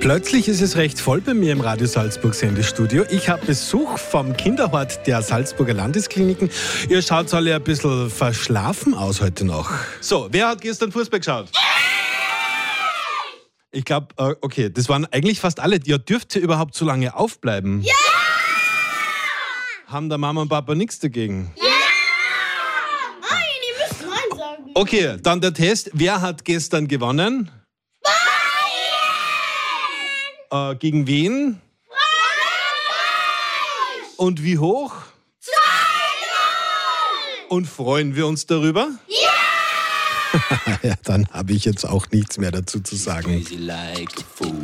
Plötzlich ist es recht voll bei mir im Radio Salzburg Sendestudio. Ich habe Besuch vom Kinderhort der Salzburger Landeskliniken. Ihr schaut alle ein bisschen verschlafen aus heute noch. So, wer hat gestern Fußball geschaut? Ich glaube, okay, das waren eigentlich fast alle. Ja, dürft ihr überhaupt so lange aufbleiben? Ja! Haben da Mama und Papa nichts dagegen? Ja! Nein, ihr müsst Nein sagen. Okay, dann der Test. Wer hat gestern gewonnen? Gegen wen? Frankreich! Und wie hoch? 2-0! Und freuen wir uns darüber? Ja! Ja, dann habe ich jetzt auch nichts mehr dazu zu sagen. Crazy like a fool.